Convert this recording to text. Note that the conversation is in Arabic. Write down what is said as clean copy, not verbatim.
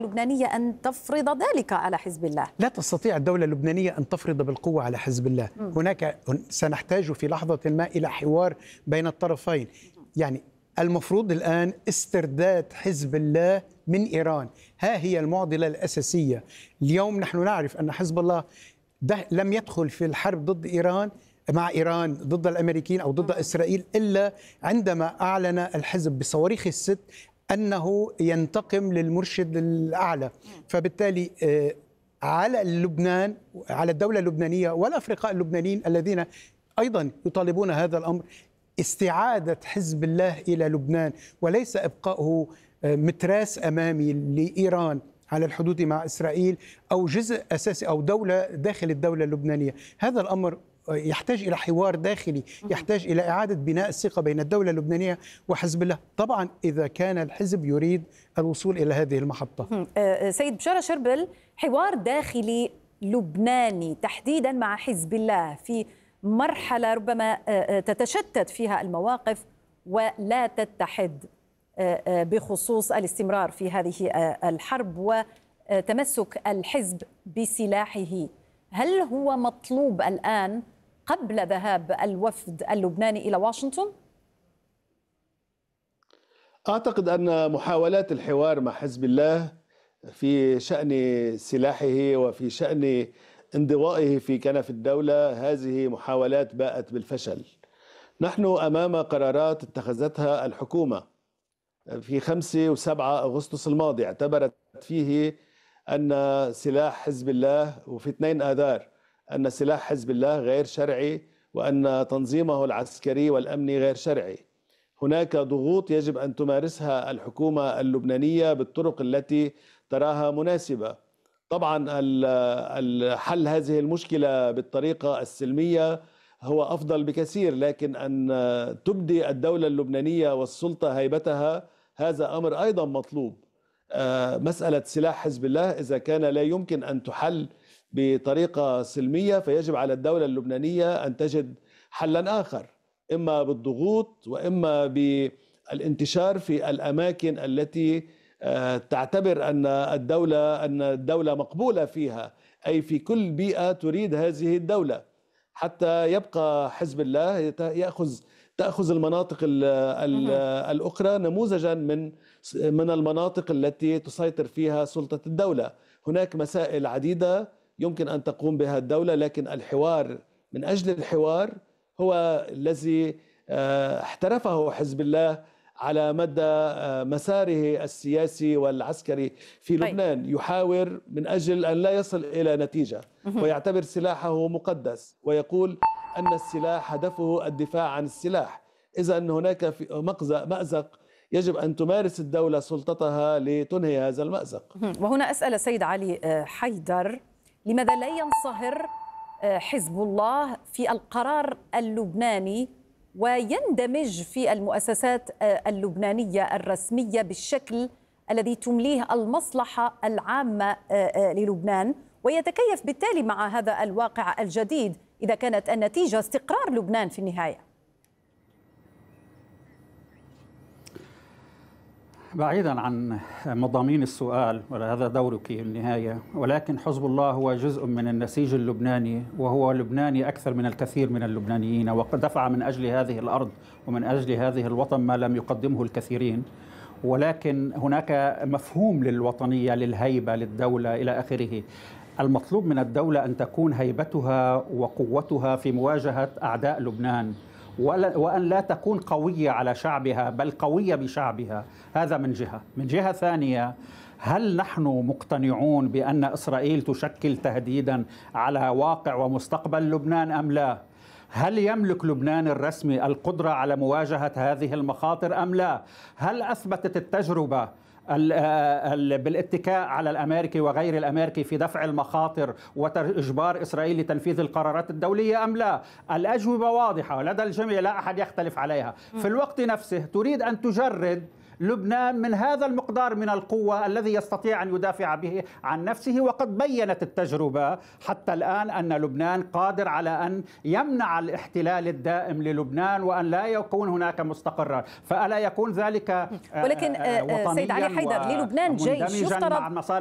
اللبنانية أن تفرض ذلك على حزب الله؟ لا تستطيع الدولة اللبنانية أن تفرض بالقوة على حزب الله. هناك سنحتاج في لحظة ما إلى حوار بين الطرفين. يعني المفروض الآن استرداد حزب الله من إيران. ها هي المعضلة الأساسية. اليوم نحن نعرف أن حزب الله لم يدخل في الحرب ضد إيران مع إيران ضد الأمريكيين أو ضد إسرائيل إلا عندما أعلن الحزب بصواريخ الست أنه ينتقم للمرشد الأعلى. فبالتالي على لبنان، على الدولة اللبنانية والأفرقاء اللبنانيين الذين أيضا يطالبون هذا الأمر، استعادة حزب الله إلى لبنان وليس إبقاؤه متراس أمامي لإيران على الحدود مع إسرائيل أو جزء أساسي أو دولة داخل الدولة اللبنانية. هذا الأمر يحتاج إلى حوار داخلي، يحتاج إلى إعادة بناء الثقة بين الدولة اللبنانية وحزب الله، طبعا إذا كان الحزب يريد الوصول إلى هذه المحطة. سيد بشارة شربل، حوار داخلي لبناني تحديدا مع حزب الله في مرحلة ربما تتشتت فيها المواقف ولا تتحد بخصوص الاستمرار في هذه الحرب وتمسك الحزب بسلاحه، هل هو مطلوب الآن قبل ذهاب الوفد اللبناني إلى واشنطن؟ أعتقد أن محاولات الحوار مع حزب الله في شأن سلاحه وفي شأن انضوائه في كنف الدولة هذه محاولات باءت بالفشل. نحن أمام قرارات اتخذتها الحكومة في 5 و7 أغسطس الماضي، اعتبرت فيه أن سلاح حزب الله، وفي 2 آذار أن سلاح حزب الله غير شرعي وأن تنظيمه العسكري والأمني غير شرعي. هناك ضغوط يجب أن تمارسها الحكومة اللبنانية بالطرق التي تراها مناسبة. طبعا حل هذه المشكلة بالطريقة السلمية هو أفضل بكثير، لكن أن تبدي الدولة اللبنانية والسلطة هيبتها هذا أمر أيضا مطلوب. مسألة سلاح حزب الله إذا كان لا يمكن أن تحل بطريقة سلمية فيجب على الدولة اللبنانية أن تجد حلا آخر، إما بالضغوط وإما بالانتشار في الأماكن التي تعتبر أن الدولة مقبولة فيها، أي في كل بيئة تريد هذه الدولة، حتى يبقى حزب الله تأخذ المناطق الأخرى نموذجا من المناطق التي تسيطر فيها سلطة الدولة. هناك مسائل عديدة يمكن أن تقوم بها الدولة، لكن الحوار من أجل الحوار هو الذي احترفه حزب الله على مدى مساره السياسي والعسكري في لبنان. يحاور من أجل أن لا يصل إلى نتيجة ويعتبر سلاحه مقدس ويقول أن السلاح هدفه الدفاع عن السلاح. إذا هناك مأزق يجب أن تمارس الدولة سلطتها لتنهي هذا المأزق. وهنا أسأل السيد علي حيدر، لماذا لا ينصهر حزب الله في القرار اللبناني ويندمج في المؤسسات اللبنانية الرسمية بالشكل الذي تمليه المصلحة العامة للبنان، ويتكيف بالتالي مع هذا الواقع الجديد إذا كانت النتيجة استقرار لبنان في النهاية؟ بعيدا عن مضامين السؤال، وهذا دورك في النهاية، ولكن حزب الله هو جزء من النسيج اللبناني، وهو لبناني أكثر من الكثير من اللبنانيين، وقد دفع من أجل هذه الأرض ومن أجل هذه الوطن ما لم يقدمه الكثيرين. ولكن هناك مفهوم للوطنية، للهيبة، للدولة إلى آخره. المطلوب من الدولة أن تكون هيبتها وقوتها في مواجهة أعداء لبنان، وأن لا تكون قوية على شعبها بل قوية بشعبها. هذا من جهة. من جهة ثانية، هل نحن مقتنعون بأن إسرائيل تشكل تهديدا على واقع ومستقبل لبنان أم لا؟ هل يملك لبنان الرسمي القدرة على مواجهة هذه المخاطر أم لا؟ هل أثبتت التجربة بالاتكاء على الأمريكي وغير الأمريكي في دفع المخاطر وإجبار إسرائيل لتنفيذ القرارات الدولية أم لا؟ الأجوبة واضحة ولدى الجميع لا أحد يختلف عليها. في الوقت نفسه تريد أن تجرد لبنان من هذا المقدار من القوة الذي يستطيع أن يدافع به عن نفسه. وقد بيّنت التجربة حتى الآن أن لبنان قادر على أن يمنع الاحتلال الدائم للبنان وأن لا يكون هناك مستقرات. فألا يكون ذلك ولكن سيد علي حيدر، للبنان جيش يفترض